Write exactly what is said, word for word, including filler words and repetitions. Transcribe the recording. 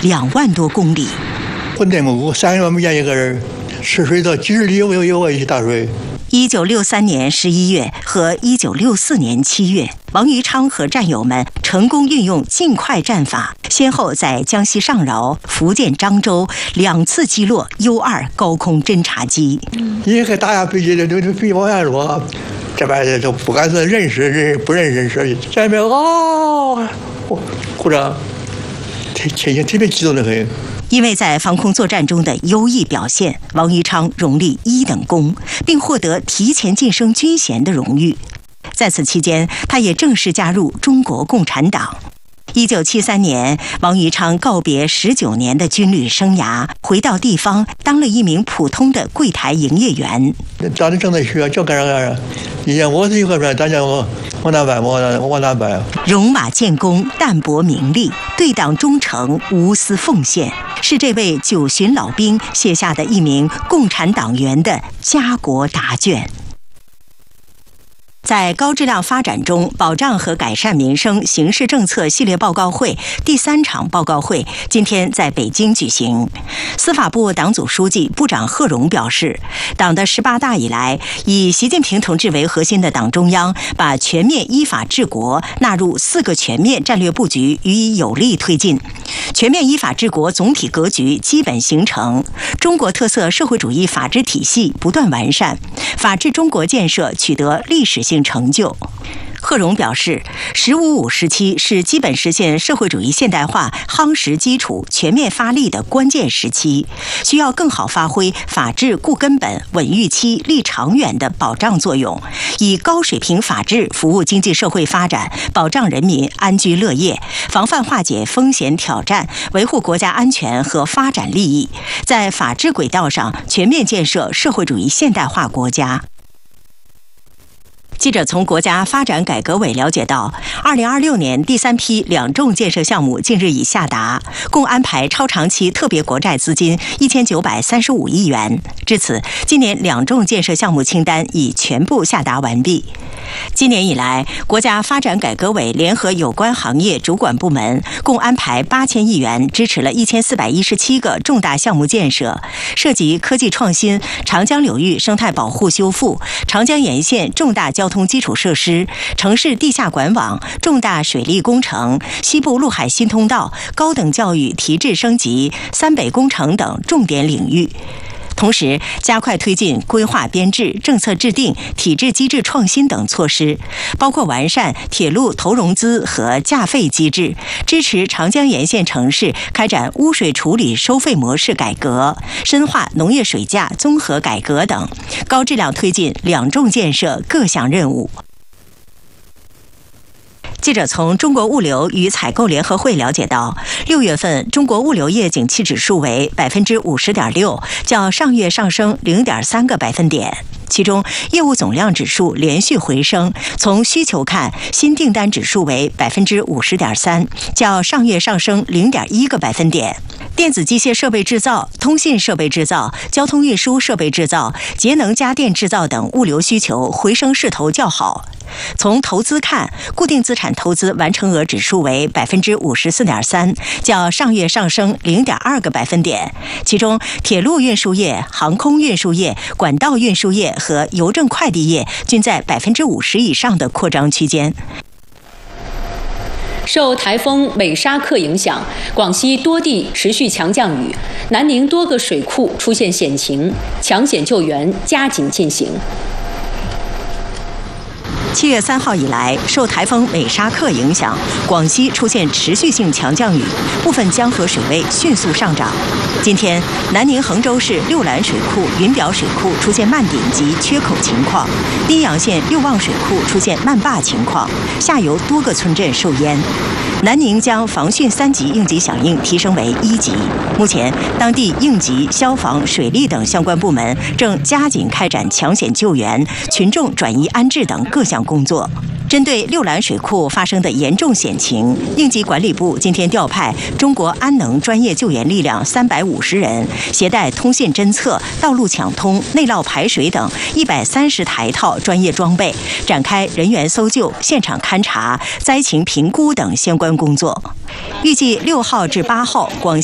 两万多公里。 混内蒙古三万没见一个人，吃水到几十里有有过一大水。 一九六三年十一月和一九六四年七月，王于昌和战友们成功运用尽快战法，先后在江西上饶、福建漳州两次击落 U 二高空侦察机。 一个打下飞机就就飞往下落，这边就不敢说认识认不认识认识，这边啊，鼓掌，特特特别激动的很。 因为在防空作战中的优异表现，王于昌荣立一等功，并获得提前晋升军衔的荣誉。在此期间，他也正式加入中国共产党。一九七三年，王于昌告别十九年的军旅生涯，回到地方当了一名普通的柜台营业员。 家里正在学，就干啥干啥。以前我是一个人，大家我往哪办，我往哪办。 戎马建功，淡泊名利，对党忠诚，无私奉献，是这位九旬老兵写下的一名共产党员的家国答卷。在高质量发展中保障和改善民生形势政策系列报告会第三场报告会今天在北京举行。司法部党组书记、部长贺荣表示，党的十八大以来，以习近平同志为核心的党中央把全面依法治国纳入四个全面战略布局予以有力推进，全面依法治国总体格局基本形成，中国特色社会主义法治体系不断完善，法治中国建设取得历史性成就。贺荣表示，十五五时期是基本实现社会主义现代化夯实基础、全面发力的关键时期，需要更好发挥法治固根本、稳预期、立长远的保障作用，以高水平法治服务经济社会发展，保障人民安居乐业，防范化解风险挑战，维护国家安全和发展利益，在法治轨道上全面建设社会主义现代化国家。记者从国家发展改革委了解到，二零二六年第三批两重建设项目近日已下达，共安排超长期特别国债资金一千九百三十五亿元。至此，今年两重建设项目清单已全部下达完毕。今年以来，国家发展改革委联合有关行业主管部门，共安排八千亿元，支持了一千四百一十七个重大项目建设，涉及科技创新、长江流域生态保护修复、长江沿线重大交通基础设施、城市地下管网、重大水利工程、西部陆海新通道、高等教育提质升级、三北工程等重点领域。同时，加快推进规划编制、政策制定、体制机制创新等措施，包括完善铁路投融资和价费机制，支持长江沿线城市开展污水处理收费模式改革，深化农业水价综合改革等，高质量推进两重建设各项任务。记者从中国物流与采购联合会了解到，六月份中国物流业景气指数为百分之五十点六，较上月上升零点三个百分点。其中，业务总量指数连续回升。从需求看，新订单指数为百分之五十点三，较上月上升零点一个百分点。电子机械设备制造、通信设备制造、交通运输设备制造、节能家电制造等物流需求回升势头较好。从投资看，固定资产投资完成额指数为百分之五十四点三，较上月上升零点二个百分点。其中，铁路运输业、航空运输业、管道运输业和邮政快递业均在百分之五十以上的扩张区间。 受台风美沙克影响，广西多地持续强降雨，南宁多个水库出现险情，抢险救援加紧进行。 七月三号以来，受台风美沙克影响，广西出现持续性强降雨，部分江河水位迅速上涨。今天，南宁衡州市六兰水库、云表水库出现漫顶及缺口情况，阴阳县六旺水库出现漫坝情况，下游多个村镇受淹。南宁将防汛三级应急响应提升为一级。目前，当地应急、消防、水利等相关部门正加紧开展抢险救援、群众转移安置等各项工作。针对六兰水库发生的严重险情，应急管理部今天调派中国安能专业救援力量三百五十人，携带通信侦测、道路抢通、内涝排水等一百三十台套专业装备，展开人员搜救、现场勘查、灾情评估等相关工作。预计六号至八号，广